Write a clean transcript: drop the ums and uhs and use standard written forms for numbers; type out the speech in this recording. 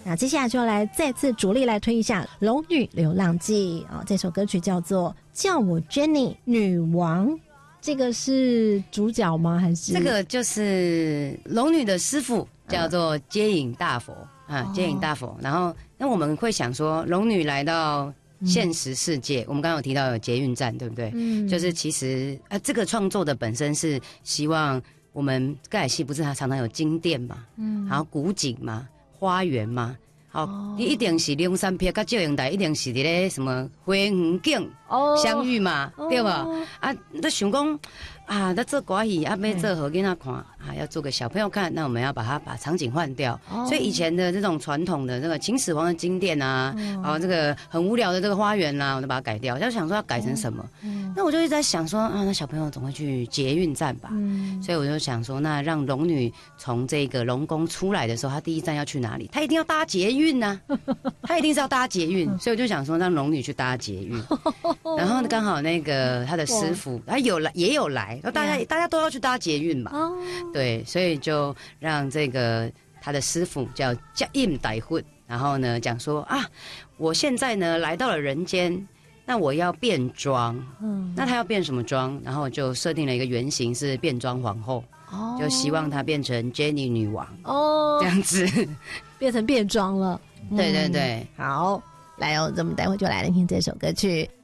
那接下来就来再次主力来推一下《龙女流浪记》啊，这首歌曲叫做《叫我 Jenny 女王》。这个是主角吗？还是这个就是龙女的师傅叫做接引大佛接引大佛。然后那我们会想说，龙女来到现实世界，我们刚刚有提到有捷运站，对不对？就是其实这个创作的本身是希望我们盖尔西不是它常常有金殿嘛，然后古景嘛，花园嘛。好，你一定是龙山片甲照阳台，一定是伫咧什么花园景相遇嘛，对吧？那想讲那做歌戏要做给囡仔看要做给小朋友看，那我们要把场景换掉。所以以前的这种传统的这个秦始皇的金殿这个很无聊的这个花园我都把它改掉。就想说要改成什么？那我就一直在想说那小朋友总会去捷运站吧？所以我就想说，那让龙女从这个龙宫出来的时候，她第一站要去哪里？她一定要搭捷运她一定是要搭捷运。所以我就想说，让龙女去搭捷运。然后刚好那个她的师傅他也有来。大家都要去搭捷运嘛，对，所以就让这个他的师傅叫接引大佛，然后呢讲说我现在呢来到了人间，那我要变装，那他要变什么装？然后就设定了一个原型是变装皇后，就希望她变成 Jenny 女王这样子， 变成变装了。 对对对， 好，来我们待会就来听这首歌曲。